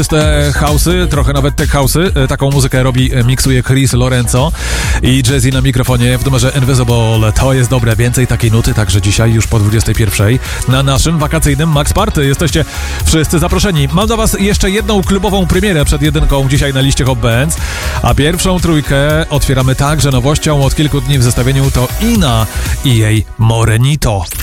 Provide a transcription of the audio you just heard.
Te house'y, trochę nawet tech house'y. Taką muzykę miksuje Chris Lorenzo i Jay-Z na mikrofonie w numerze Invisible. To jest dobre, więcej takiej nuty, także dzisiaj już po 21 na naszym wakacyjnym Max Party. Jesteście wszyscy zaproszeni. Mam dla was jeszcze jedną klubową premierę przed jedynką dzisiaj na liście Hot Bands, a pierwszą trójkę otwieramy także nowością od kilku dni w zestawieniu to Ina i jej Morenito.